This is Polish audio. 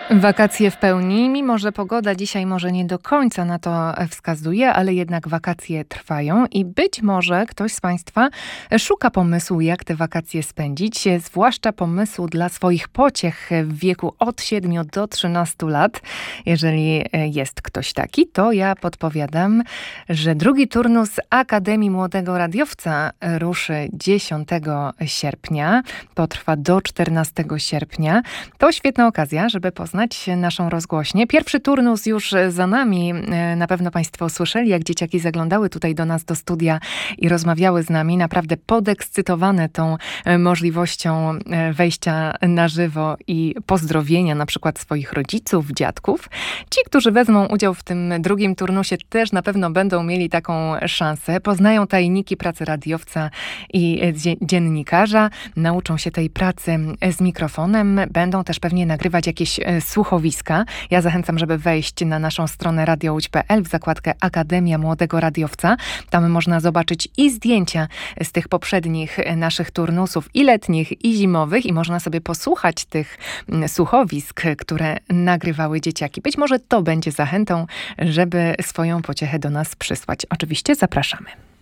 Wakacje w pełni, mimo że pogoda dzisiaj może nie do końca na to wskazuje, ale jednak wakacje trwają i być może ktoś z Państwa szuka pomysłu, jak te wakacje spędzić, zwłaszcza pomysłu dla swoich pociech w wieku od 7 do 13 lat. Jeżeli jest ktoś taki, to ja podpowiadam, że drugi turnus Akademii Młodego Radiowca ruszy 10 sierpnia, potrwa do 14 sierpnia. To świetna okazja, żeby poznać naszą rozgłośnię. Pierwszy turnus już za nami. Na pewno Państwo słyszeli, jak dzieciaki zaglądały tutaj do nas do studia i rozmawiały z nami. Naprawdę podekscytowane tą możliwością wejścia na żywo i pozdrowienia na przykład swoich rodziców, dziadków. Ci, którzy wezmą udział w tym drugim turnusie, też na pewno będą mieli taką szansę. Poznają tajniki pracy radiowca i dziennikarza. Nauczą się tej pracy z mikrofonem. Będą też pewnie nagrywać jakieś słuchowiska. Ja zachęcam, żeby wejść na naszą stronę radiołódź.pl w zakładkę Akademia Młodego Radiowca. Tam można zobaczyć i zdjęcia z tych poprzednich naszych turnusów, i letnich, i zimowych, i można sobie posłuchać tych słuchowisk, które nagrywały dzieciaki. Być może to będzie zachętą, żeby swoją pociechę do nas przysłać. Oczywiście zapraszamy.